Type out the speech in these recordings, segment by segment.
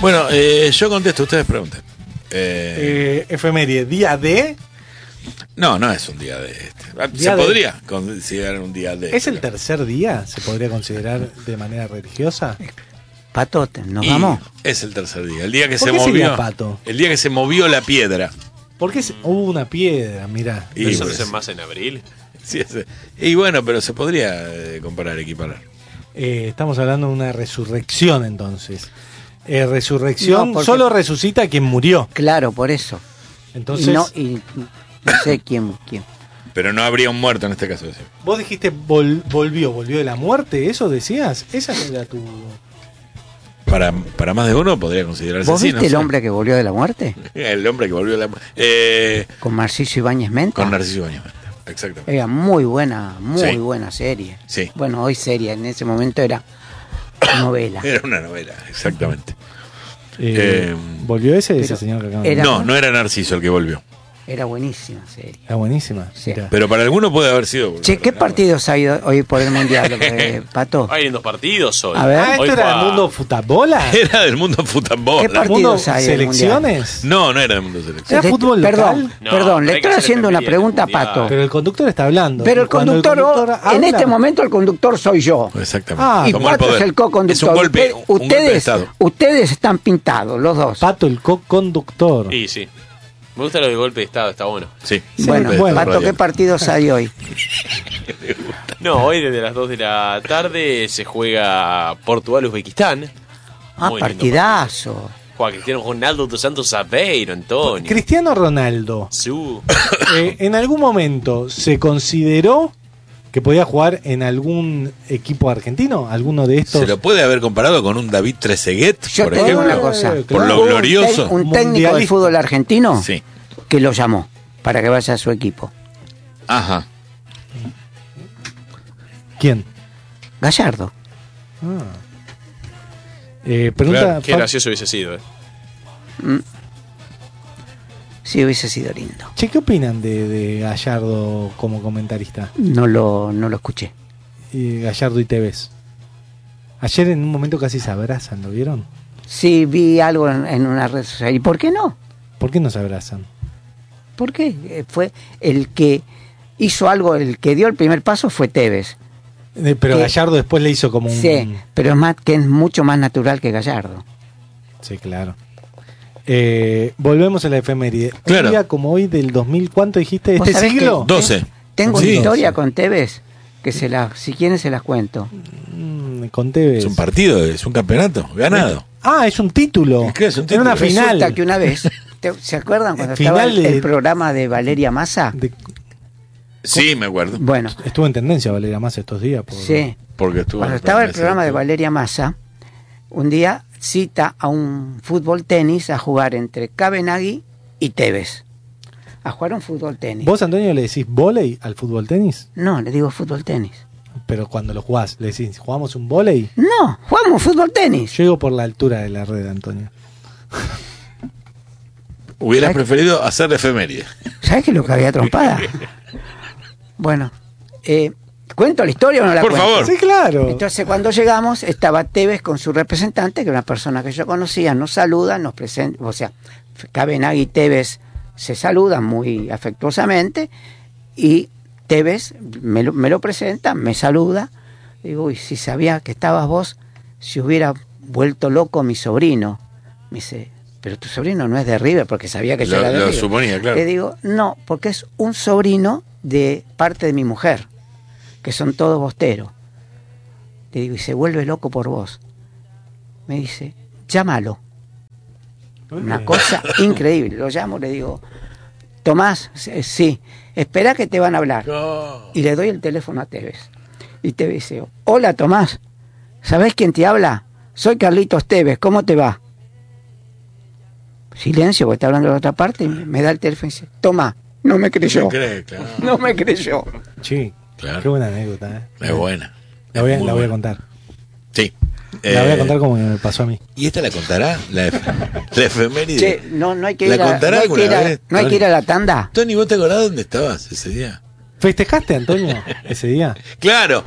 Bueno, yo contesto, ustedes pregunten. Efeméride, día de... No es un día de este. Día Se de- podría considerar un día de. ¿Es el tercer día? ¿Se podría considerar de manera religiosa? Pato, ¿nos Y vamos? es el tercer día. El día que ¿Por se qué sería movió. pato? El día que se movió la piedra. Porque hubo una piedra, mirá. Y, ¿Eso no pues, es más en abril? sí, y bueno, pero se podría comparar, equiparar. Estamos hablando de una resurrección entonces. Resurrección No, porque- solo resucita quien murió. Claro, por eso. Entonces, Y no sé quién. Pero no habría un muerto en este caso. Sí. vos dijiste volvió de la muerte, ¿eso decías? Esa era tu... Para más de uno podría considerarse ¿Vos así. viste no el sé. hombre que volvió de la muerte? El hombre que volvió a la muerte. Con Narciso Ibáñez Menta. Con Narciso Ibáñez Menta, exactamente. Era muy buena Sí. serie. Sí. Bueno, hoy serie, en ese momento era novela. Era una novela, exactamente. ¿Volvió ese pero señor que acaba era- No es Narciso el que volvió. Era buenísima serie. Era buenísima. Sí. Mirá. Pero para alguno puede haber sido. Che, ¿qué partidos hay hoy por el Mundial, Pato? Hay en 2 partidos hoy. A ver. Ah, Hoy ¿esto era juega- el mundo futabola? Era del mundo fútbol. ¿Qué partido? ¿Mundo hay del selecciones? No era del mundo selección. ¿Era fútbol local? Perdón, No, perdón, le hay que estoy hacer haciendo una efeméride pregunta, mundial. Pato. Pero el conductor está hablando. Pero el Cuando conductor, en habla- este momento el conductor soy yo. Exactamente. Ah, Y Tomó el Pato poder. es el co-conductor. Es un golpe, un golpe de estado. Ustedes están pintados, los dos. Pato, el co-conductor. Y sí. Me gusta lo de golpe de estado, está bueno. Sí. Bueno, Golpe de estado Pato, ¿qué radial. partidos hay hoy? No, hoy desde las 2 de la tarde se juega Portugal-Uzbekistán. Ah, Muy lindo partidazo. partido. Juega Cristiano Ronaldo dos Santos Aveiro, Antonio. Cristiano Ronaldo, Su. ¿en algún momento se consideró que podía jugar en algún equipo argentino? ¿Alguno de estos? ¿Se lo puede haber comparado con un David Trezeguet, Yo por te digo ejemplo? una cosa. Por lo Hubo glorioso. Un técnico del Mundialista. fútbol argentino Sí. que lo llamó para que vaya a su equipo. Ajá. ¿Quién? Gallardo. Pregunta, Claro, Qué gracioso hubiese sido, Sí, hubiese sido lindo. Che, ¿qué opinan de Gallardo como comentarista? No lo escuché. Gallardo y Tevez. Ayer en un momento casi se abrazan, ¿lo vieron? Sí, vi algo en una red social. ¿Y por qué no? ¿Por qué no se abrazan? ¿Por qué? Fue el que hizo algo, el que dio el primer paso fue Tevez. Pero ¿Qué? Gallardo después le hizo como un... Sí, pero es mucho más natural que Gallardo. Sí, claro. Volvemos a la efeméride. Claro. Un día como hoy del 2000, ¿cuánto dijiste? ¿Vos ¿Este sabés siglo? que- 12. Tengo Sí. una historia con Tevez que si quieren se las cuento. Con Tevez. Es un partido, es un campeonato, ganado. Ah, es un título. ¿Qué es un En título? una final. Resulta que una vez, ¿se acuerdan cuando Final estaba el de- programa de Valeria Massa? Sí, me acuerdo. Bueno, Estuvo en tendencia Valeria más estos días. sí. Porque estuvo Cuando en estaba el ese programa de equipo. Valeria Massa, un día cita a un fútbol tenis a jugar entre Cabenagui y Tevez. A jugar un fútbol tenis. ¿Vos, Antonio, le decís vóley al fútbol tenis? No, le digo fútbol tenis. Pero cuando lo jugás, le decís, ¿jugamos un vóley? No, jugamos fútbol tenis. Yo digo por la altura de la red, Antonio. Hubieras ¿Sabés? preferido hacer la efeméride. ¿Sabes qué es lo que había trompada? Bueno, ¿cuento la historia o no la Por cuento? favor. Sí, claro. Entonces cuando llegamos estaba Tevez con su representante, que era una persona que yo conocía, nos saluda, nos presenta, o sea, Cabenagui y Tevez se saludan muy afectuosamente y Tevez me lo presenta, me saluda, digo, uy, si sabía que estabas vos, se hubiera vuelto loco mi sobrino. Me dice, pero tu sobrino no es de River, porque sabía que yo era de Lo River. suponía, claro. Le digo, no, porque es un sobrino de parte de mi mujer, que son todos bosteros. Le digo, y se vuelve loco por vos. Me dice, llámalo. Una cosa increíble. Lo llamo, le digo, Tomás, sí, espera que te van a hablar. Y le doy el teléfono a Tevez. Y Tevez dice, hola Tomás, ¿sabés quién te habla? Soy Carlitos Tevez, ¿cómo te va? Silencio, porque está hablando de la otra parte, y me da el teléfono y dice, toma, no me creyó. No cree, claro. No me creyó. Sí, Claro. qué buena anécdota. Es buena. La voy, Es muy la voy a buena. contar. Sí. La voy a contar como me pasó a mí. ¿Y esta la contará? La efeméride. Che, no hay que ¿La ir a, contará no hay que alguna ir a- vez, no hay que ir a la tanda. Tony, ¿vos te acordás dónde estabas ese día? ¿Festejaste, Antonio, ese día? Claro.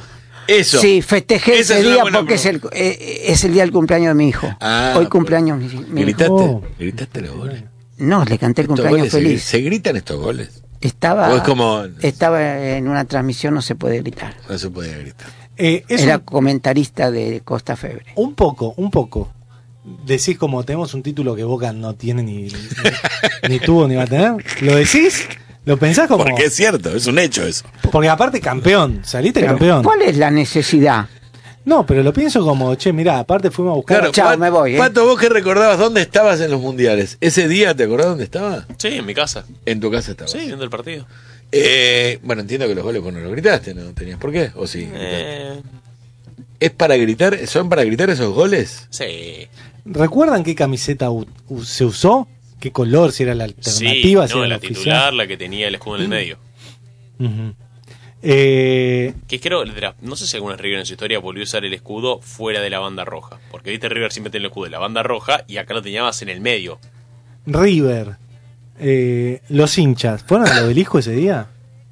Eso. Sí, festejé Esa ese es una día buena porque es el día del cumpleaños de mi hijo. Ah, Hoy pero- cumpleaños mi hijo. ¿Gritaste? Oh. ¿Gritaste los goles? No, le canté el Estos cumpleaños goles feliz. ¿Se gritan estos goles? Estaba, O es como- estaba en una transmisión, no se puede gritar. No se podía gritar. Es Era comentarista de Costa Febre. un poco. Decís como tenemos un título que Boca no tiene ni tuvo ni va a tener. ¿Lo decís? ¿Lo pensás como? Porque es cierto, es un hecho eso. Porque aparte campeón, saliste Pero, campeón. ¿cuál es la necesidad? No, pero lo pienso como, che, mirá, aparte fuimos a buscar. Claro, Chao, me voy, Pato, vos que recordabas dónde estabas en los mundiales. ¿Ese día te acordás dónde estabas? Sí, en mi casa. En tu casa estabas. Sí, viendo el partido. Bueno, entiendo que los goles vos no los gritaste, ¿no tenías por qué? ¿O sí? Eh, ¿Es para gritar? ¿Son para gritar esos goles? sí. ¿Recuerdan qué camiseta se usó? ¿Qué color? Si era la Sí, alternativa, si no, era la la oficial. titular, la que tenía el escudo en el medio. Ujú. Que creo, no sé si alguna River en su historia volvió a usar el escudo fuera de la banda roja. Porque viste, River siempre tenía el escudo de la banda roja y acá lo teníamos en el medio. River, los hinchas, ¿fueron al obelisco ese día?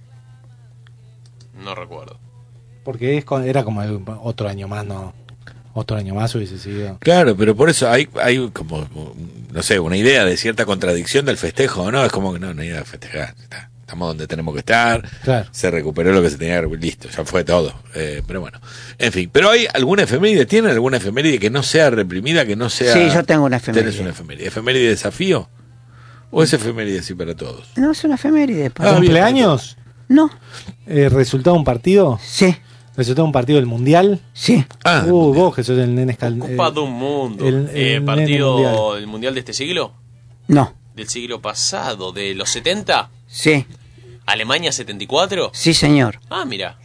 No recuerdo. Porque era como otro año más, ¿no? Otro año más hubiese sido. Claro, pero por eso hay como, no sé, una idea de cierta contradicción del festejo, ¿no? Es como que no hay nada de festejar. Estamos donde tenemos que estar. Claro. Se recuperó lo que se tenía que listo, ya fue todo. Pero bueno, en fin. Pero hay alguna efeméride, ¿tienen alguna efeméride que no sea reprimida, que no sea... Sí, yo tengo una efeméride. ¿Tenés una efeméride? ¿Efeméride de desafío? ¿O es efeméride así para todos? No, es una efeméride. Ah, bien. ¿Cumpleaños? No, ¿Resultado de un partido? sí, ¿Resultado de un partido del Mundial? sí. Ah, Vos que sos el nene Ocupado un mundo. el nene Partido mundial. del mundial de este siglo, No, del siglo pasado, de los 70, sí, Alemania 74. sí, señor. Ah, mira.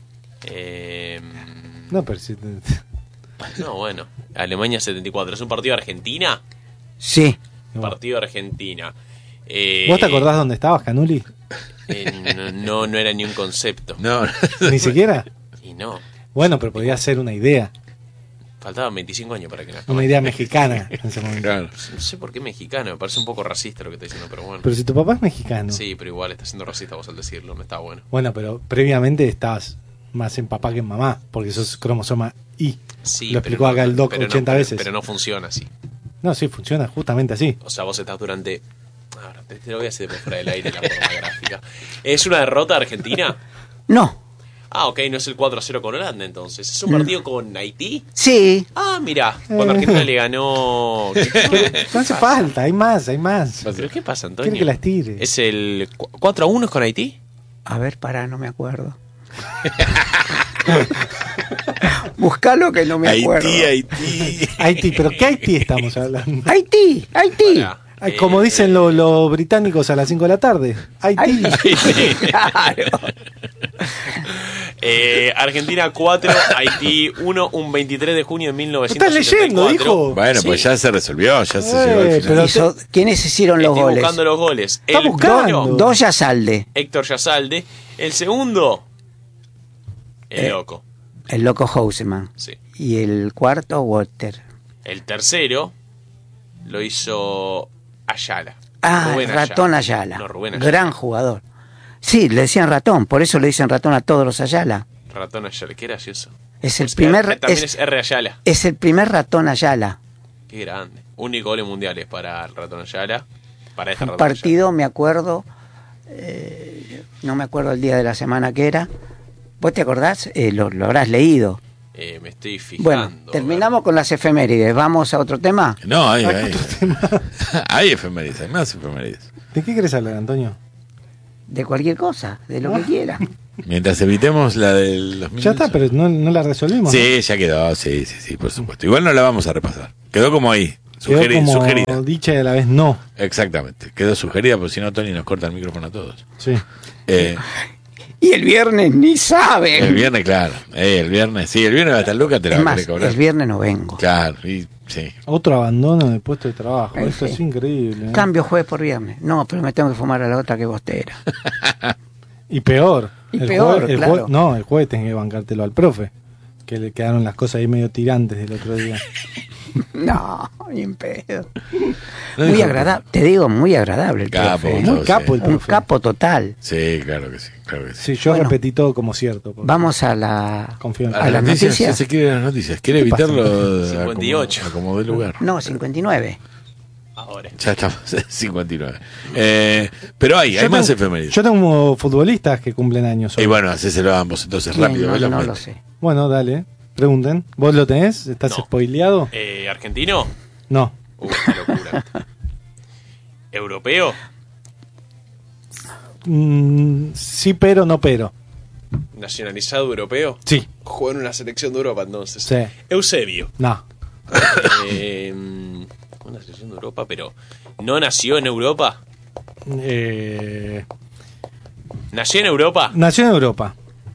No, pero si No, bueno, Alemania 74. ¿Es un partido de Argentina? Sí, Partido de Argentina. ¿Vos te acordás dónde estabas, Canuli? No era ni un concepto. no. Ni siquiera. Y no, Bueno, pero podía ser una idea. faltaban 25 años para que nazca. Una idea mexicana en ese momento. Claro. No sé por qué mexicano, me parece un poco racista lo que está diciendo, pero bueno. Pero si tu papá es mexicano. Sí, pero igual está siendo racista vos al decirlo, no está bueno. Bueno, pero previamente estabas más en papá que en mamá, porque sos cromosoma Y. Sí, Lo explicó acá el doc pero 80 veces. Pero no funciona así. No, sí, funciona justamente así. O sea, vos estás durante... Ahora, te lo voy a hacer después fuera del aire la forma gráfica. ¿Es una derrota argentina? no, Ah, ok, no es el 4-0 con Holanda entonces. ¿Es un partido con Haití? sí, Ah, mira, cuando Argentina le ganó... No hace falta, hay más, hay más. ¿Pero qué pasa, Antonio? Quiere que las tire. ¿Es el 4-1 con Haití? a ver, pará, no me acuerdo. Buscalo que no me acuerdo. Haití. Haití, pero ¿qué Haití estamos hablando? Haití, Haití. Pará. Ay, como dicen los británicos a las 5 de la tarde. Haití. Claro. Argentina 4, Haití 1, un 23 de junio de 1974. Estás leyendo, hijo. Bueno, Sí. pues ya se resolvió, ya se llegó al final. pero ¿Quiénes hicieron los Estoy goles? buscando los goles. Está El buscando. primero, Dos Yasalde, Héctor Yasalde. El segundo, el loco. el loco Houseman. Sí. Y el cuarto, Walter. El tercero lo hizo Ayala. Ah, Rubén Ratón Ayala. No, Rubén Ayala. Gran jugador. Sí, le decían ratón, por eso le dicen ratón a todos los Ayala. Ratón Ayala, qué gracioso. Es el primer También es R. Ayala. es el primer ratón Ayala. Qué grande. Único gol en mundiales para el Ratón Ayala. Para este Un Ratón partido, me acuerdo, no me acuerdo el día de la semana que era. ¿Vos te acordás? Lo habrás leído. Ayala. Me estoy fijando. Bueno, terminamos con las efemérides. ¿Vamos a otro tema? No, hay hay efemérides, hay más efemérides. ¿De qué querés hablar, Antonio? De cualquier cosa, de lo que quiera. Mientras evitemos la de los Ya está, pero no la resolvimos. Sí, ya quedó, sí, por supuesto. Igual no la vamos a repasar. Quedó como ahí, ¿no? Quedó como sugerida. dicha y a la vez no. Exactamente, quedó sugerida, porque si no Tony nos corta el micrófono a todos. Sí. Y el viernes ni sabe. El viernes, claro. El viernes va a estar Lucas, te la Es va a más, querer cobrar. el viernes no vengo. Claro, y sí. Otro abandono de puesto de trabajo. Ay, Eso sí. es increíble. ¿eh? Cambio jueves por viernes. No, pero me tengo que fumar a la otra que bostera. Y peor. Y peor, claro. El jueves tenés que bancártelo al profe. Que le quedaron las cosas ahí medio tirantes del otro día. No, ni en pedo. No Muy dijo- agradable, te digo, muy agradable el Capo, profe. todo, Muy capo el Un profe. capo total. Sí, claro que sí, claro que sí. Sí, yo Bueno. repetí todo como cierto. porque Vamos a la... Confío en ¿A las noticias? Si se quiere las noticias. ¿Quiere ¿Qué pasa? evitarlo? 58. Como de lugar. No, 59. Ahora. Ya estamos en 59. Pero hay Yo más tengo- efemérides. Yo tengo futbolistas que cumplen años hoy. Y bueno, hacéselo a ambos entonces ¿Quién? rápido. No, velozmente. no lo sé. Bueno, dale, pregunten. ¿Vos lo tenés? ¿Estás No. spoileado? ¿Argentino? No. Qué locura. ¿Europeo? Sí, pero no pero. ¿Nacionalizado europeo? Sí, Jugó en una selección de Europa entonces. sí. Eusebio. No. Una selección de Europa, pero ¿no nació en Europa? ¿Nació en Europa? Nació en Europa.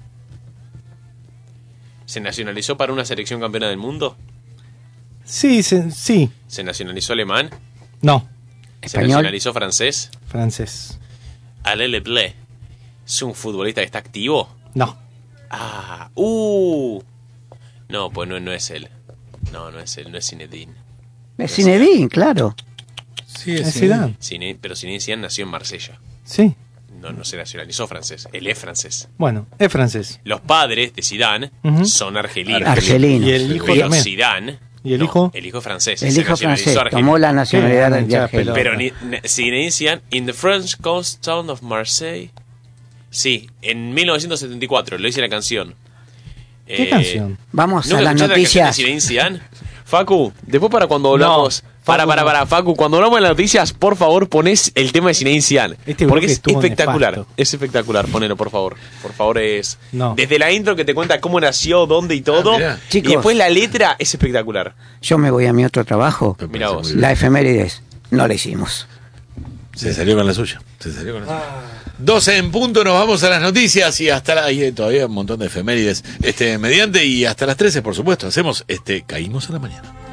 ¿Se nacionalizó para una selección campeona del mundo? Sí, sí. ¿Se nacionalizó alemán? No. ¿Se Español. nacionalizó francés? Francés. Alain Leplé. ¿Es un futbolista que está activo? No. Ah, no, pues no es él. No es él, no es Zinedine. Es Zinedine, claro. Sí, Es Zidane. Pero Zinedine Zidane nació en Marsella. Sí. No se nacionalizó francés. Él es francés. Bueno, es francés. Los padres de Zidane Ujú. son argelinos. Argelinos. Y el hijo Pero también. Zidane... ¿Y el no, hijo? El hijo francés. El se hijo nacionalizó francés argelino. tomó la nacionalidad Qué de hincha argelino. pelota. Pero Zinedine Zidane, in the French coast town of Marseille. Sí, en 1974, lo dice la canción. ¿Qué canción? Vamos ¿Nunca a las escuchaste la noticias. canción de Zinedine Zidane? Facu, después para cuando hablamos... Para, Facu, cuando hablamos de las noticias, por favor, ponés el tema de Zinedine Zidane. Este Porque bloque es estuvo espectacular. nefasto. Es espectacular, ponelo, por favor. Por favor, es... No. Desde la intro que te cuenta cómo nació, dónde y todo. mirá. Y Chicos. después la letra es espectacular. Yo me voy a mi otro trabajo. Me Mirá parece vos. muy bien. La efemérides. No la hicimos. Se salió con la suya. 12 en punto, nos vamos a las noticias y ahí todavía un montón de efemérides mediante y hasta las 13, por supuesto, hacemos Caímos a la mañana.